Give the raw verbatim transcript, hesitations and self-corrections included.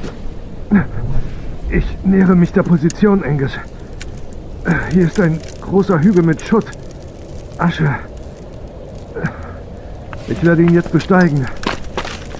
Ich nähere mich der Position, Angus. Hier ist ein großer Hügel mit Schutt, Asche. Ich werde ihn jetzt besteigen.